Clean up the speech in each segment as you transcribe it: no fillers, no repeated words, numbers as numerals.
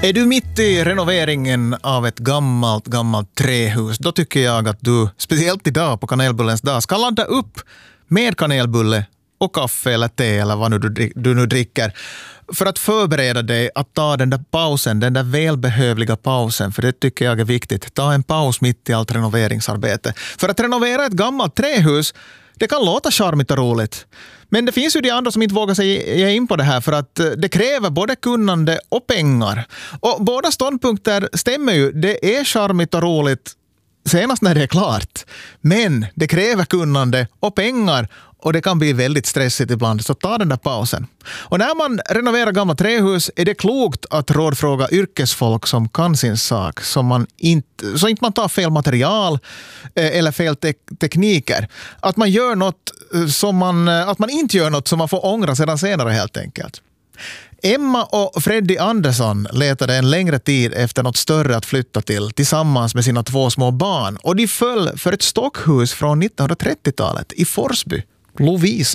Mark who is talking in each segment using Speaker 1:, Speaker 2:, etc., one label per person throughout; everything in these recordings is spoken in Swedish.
Speaker 1: Är du mitt i renoveringen av ett gammalt trähus, då tycker jag att du, speciellt idag på kanelbullens dag, ska ladda upp med kanelbulle och kaffe eller te eller vad du nu dricker, för att förbereda dig att ta den där pausen, den där välbehövliga pausen, för det tycker jag är viktigt. Ta en paus mitt i allt renoveringsarbete. För att renovera ett gammalt trähus, det kan låta charmigt och roligt. Men det finns ju de andra som inte vågar sig ge in på det här, för att det kräver både kunnande och pengar. Och båda ståndpunkter stämmer ju. Det är charmigt och roligt senast när det är klart. Men det kräver kunnande och pengar, och det kan bli väldigt stressigt ibland, så ta den där pausen. Och när man renoverar gamla trähus är det klokt att rådfråga yrkesfolk som kan sin sak, så inte man tar fel material eller fel tekniker. Att man gör något att man inte gör något som man får ångra sedan senare helt enkelt. Emma och Freddy Andersson letade en längre tid efter något större att flytta till tillsammans med sina 2 små barn, och de föll för ett stockhus från 1930-talet i Forsby, Lovisa.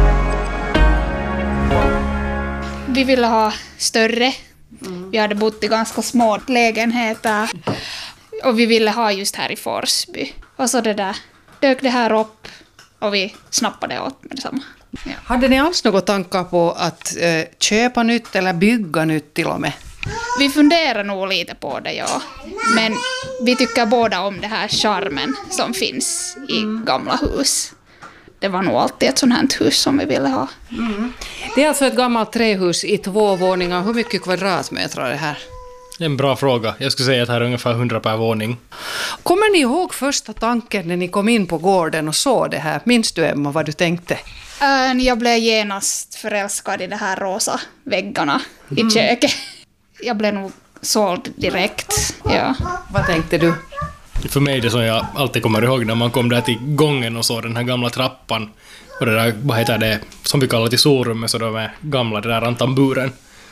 Speaker 2: Vi ville ha större. Vi hade bott i ganska små lägenheter och vi ville ha just här i Forsby. Och så dök det här upp och vi snappade åt med detsamma. Ja.
Speaker 3: Hade ni alls några tankar på att köpa nytt eller bygga nytt till och med?
Speaker 2: Vi funderar nog lite på det, ja. Men vi tycker båda om det här charmen som finns i gamla hus. Det var nog alltid ett sånt här hus som vi ville ha.
Speaker 3: Det är alltså ett gammalt trähus i 2 våningar. Hur mycket kvadratmeter är det här?
Speaker 4: En bra fråga. Jag skulle säga att här är ungefär 100 per våning.
Speaker 3: Kommer ni ihåg första tanken när ni kom in på gården och såg det här? Minns du, Emma, vad du tänkte?
Speaker 2: Jag blev genast förälskad i de här rosa väggarna i köket. Jag blev nog såld direkt. Ja.
Speaker 3: Vad tänkte du?
Speaker 4: För mig är det som jag alltid kommer ihåg när man kom där till gången och så den här gamla trappan. Och det där, vad heter det, som vi kallar till sovrummet, så de är gamla, det där rantamburen.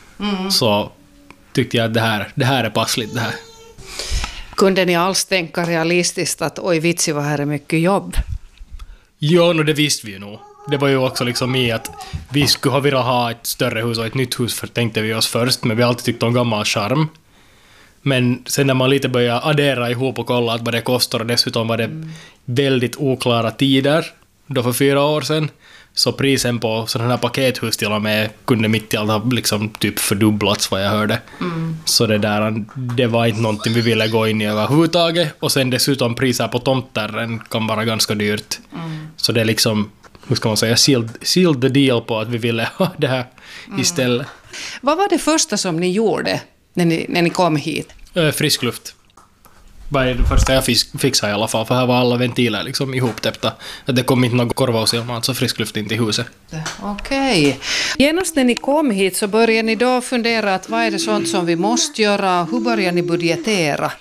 Speaker 4: Så tyckte jag att det här är passligt det här.
Speaker 3: Kunde ni alls tänka realistiskt att oj vitsi, vad här är mycket jobb?
Speaker 4: Ja, det visste vi ju nog. Det var ju också liksom i att vi skulle ha velat ha ett större hus och ett nytt hus, för tänkte vi oss först, men vi har alltid tyckt om gammal charm. Men sen när man lite började addera ihop och kolla vad det kostar, och dessutom var det väldigt oklara tider då för 4 år sedan, så prisen på sådana här pakethus till och med kunde mitt i allt ha liksom typ fördubblats vad jag hörde. Så det var inte någonting vi ville gå in i överhuvudtaget, och sen dessutom priser på tomter kan vara ganska dyrt. Så det är liksom, hur ska man säga, sealed the deal på att vi ville ha det här istället.
Speaker 3: Vad var det första som ni gjorde när ni kom hit?
Speaker 4: Frisk luft. Vad är det första jag fixade i alla fall, för här var alla ventiler liksom ihoptäppta. Att det kom inte någon korvausilma, alltså frisk luft in till huset.
Speaker 3: Okej. Genast när ni kom hit så började ni då fundera att vad är det sånt som vi måste göra? Hur började ni budgetera?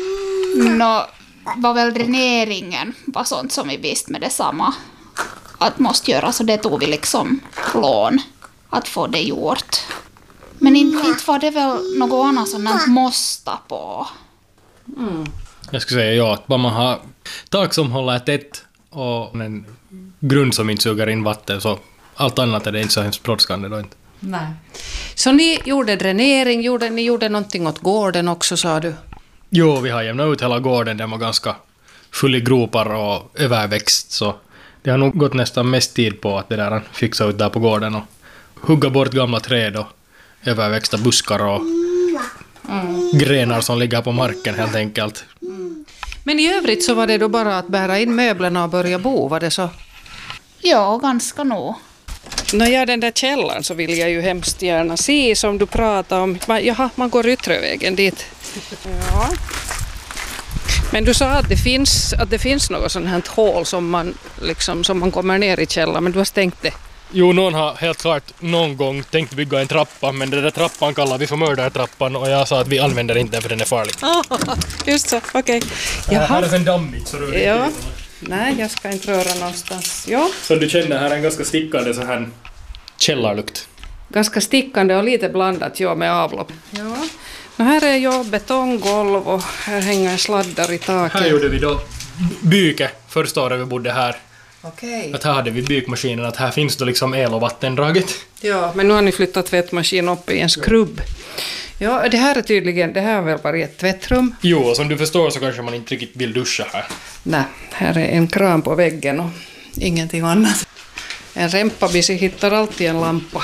Speaker 2: Var väl dräneringen var sånt som vi visste med detsamma att måste göra, så det tog vi liksom lån att få det gjort. Men inte var det väl något annat som man måste på.
Speaker 4: Jag skulle säga ja, att bara man har tak som håller tätt och en grund som inte suger in vatten, så allt annat är det inte så hemskt brådskande då inte.
Speaker 3: Nej. Så ni gjorde dränering, ni gjorde någonting åt gården också, sa du?
Speaker 4: Jo, vi har jämnat ut hela gården, den var ganska full i gropar och överväxt, så det har nog gått nästan mest tid på att det där fixa ut där på gården och hugga bort gamla träd och överväxta buskar och grenar som ligger på marken helt enkelt.
Speaker 3: Men i övrigt så var det då bara att bära in möblerna och börja bo, var det så?
Speaker 2: Ja, ganska nog.
Speaker 3: Den där källaren så vill jag ju hemskt gärna se som du pratar om. Man går yttre vägen dit. Ja. Men du sa att det finns något sånt här hål som man kommer ner i källaren, men du har stängt det.
Speaker 4: Jo, någon har helt klart någon gång tänkt bygga en trappa, men den där trappan kallar vi för mördartrappan, och jag sa att vi använder inte den för den är farlig.
Speaker 3: Just så, okej.
Speaker 4: Här är en dammigt, så du
Speaker 3: ja. Nej, jag ska inte röra någonstans. Ja.
Speaker 4: Så du känner här en ganska stickande så här källarlukt.
Speaker 3: Ganska stickande och lite blandat med avlopp. Ja. Och här är ju betonggolv och här hänger sladdar i taket.
Speaker 4: Här gjorde vi då byke första året vi bodde här.
Speaker 3: Okej.
Speaker 4: Att här hade vi bykmaskinen, att här finns då liksom el- och vattendraget.
Speaker 3: Ja, men nu har ni flyttat tvättmaskin upp i en skrubb. Ja, det här är tydligen, det här har väl varit ett tvättrum.
Speaker 4: Jo, och som du förstår så kanske man inte riktigt vill duscha här.
Speaker 3: Nej, här är en kran på väggen och ingenting annat. En rempabisi hittar alltid en lampa.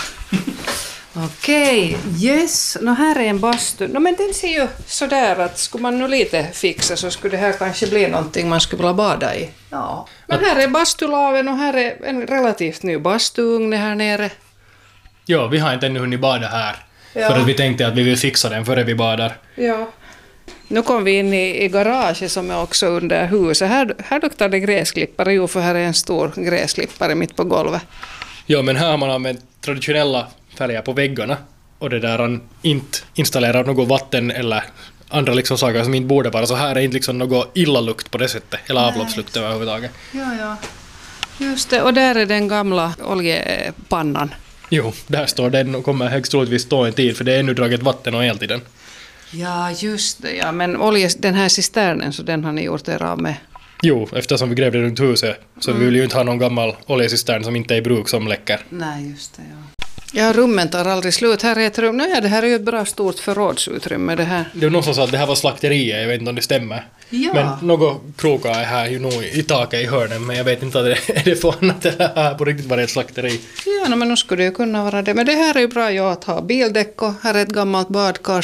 Speaker 3: Okej, yes. Här är en bastu. Men den ser ju sådär att skulle man nu lite fixa så skulle det här kanske bli någonting man skulle vilja bada i. Ja. Men här är bastulaven och här är en relativt ny bastuugn här nere.
Speaker 4: Ja, vi har inte ännu hunnit bada här.
Speaker 3: Ja.
Speaker 4: För att vi tänkte att vi vill fixa den före vi badar.
Speaker 3: Ja. Nu kom vi in i garaget som är också under huset. Här luktar det gräsklippare, jo för här är en stor gräsklippare mitt på golvet.
Speaker 4: Ja, men här har man använt traditionella färger på väggarna. Och det där han inte installerar något vatten eller andra liksom saker som inte borde vara. Så här är inte liksom något illalukt på det sättet. Eller avloppslukt överhuvudtaget.
Speaker 3: Ja. Just det, och där är den gamla oljepannan.
Speaker 4: Jo, där står den och kommer högst troligtvis stå en tid för det är ännu draget vatten och el till den.
Speaker 3: Ja, just det. Ja. Men den här cisternen, så den har ni gjort er av med?
Speaker 4: Jo, eftersom vi grävde runt huset så vi vill ju inte ha någon gammal oljecistern som inte är i bruk som läcker.
Speaker 3: Nej, just det, ja. Ja, rummen tar aldrig slut. Här är ett rum. Nej, det här är ju ett bra stort förrådsutrymme det här.
Speaker 4: Det är någon som sa att det här var slakteriet, jag vet inte om det stämmer.
Speaker 3: Ja.
Speaker 4: Men något krokar är här ju nog i taket i hörnen, men jag vet inte om det är det för annat eller här på riktigt var det ett slakteri.
Speaker 3: Ja, men nu skulle det ju kunna vara det. Men det här är ju bra att ha bildäck och här är ett gammalt badkar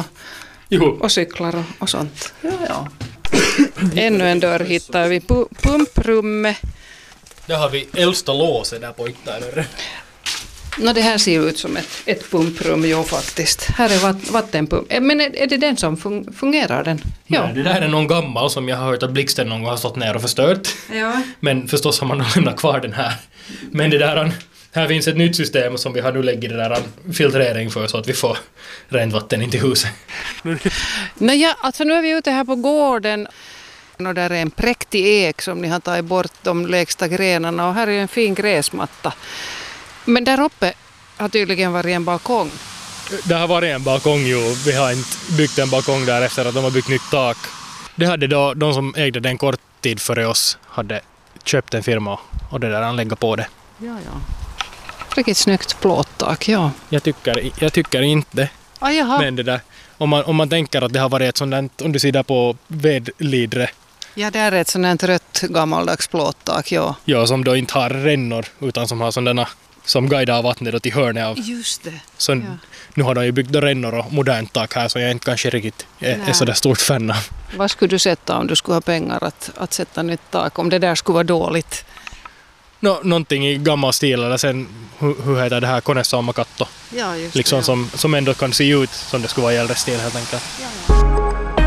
Speaker 3: och cyklar och sånt. Ja. Ännu en dörr hittar vi. Pumprummet.
Speaker 4: Där har vi äldsta låset där på ytterdörren.
Speaker 3: Det här ser ut som ett pumprum, jo faktiskt. Här är vattenpump. Men är det den som fungerar den? Ja.
Speaker 4: Nej, det där är någon gammal som jag har hört att blixten någon gång har stått ner och förstört.
Speaker 3: Ja.
Speaker 4: Men förstås har man lämnat kvar den här. Men det där, här finns ett nytt system som vi har nu lägger det där filtrering för så att vi får rent vatten in till huset.
Speaker 3: Nej, alltså nu är vi ute här på gården. Och där är en präktig ek som ni har tagit bort de lägsta grenarna och här är en fin gräsmatta. Men där uppe har tydligen varit en balkong.
Speaker 4: Det har varit en balkong ju. Vi har inte byggt en balkong där efter att de har byggt nytt tak. Det hade då de som ägde den kort tid före oss hade köpt en firma och det där anlägga på det.
Speaker 3: Ja. Riktigt snyggt plåttak, ja.
Speaker 4: Jag tycker inte.
Speaker 3: Jaha.
Speaker 4: Men det där, om man tänker att det har varit ett sådant, om du ser där på vedlidre.
Speaker 3: Ja, det är ett sådant rött gammaldags plåttak, ja.
Speaker 4: Ja, som då inte har rännor utan som har sådana som guidar vattnet då till hörnet av.
Speaker 3: Just det.
Speaker 4: Så
Speaker 3: ja.
Speaker 4: Nu har de ju byggt rännor och modernt tak här så jag är inte kanske riktigt är så där stort fan av.
Speaker 3: Vad skulle du sätta om du skulle ha pengar att sätta nytt tak, om det där skulle vara dåligt?
Speaker 4: Någonting i gammal stil eller sen hur heter det här Konesalma katto.
Speaker 3: Ja, just
Speaker 4: liksom
Speaker 3: det. Ja.
Speaker 4: Som ändå kan se ut som det skulle vara i äldre stil helt enkelt.
Speaker 3: Ja.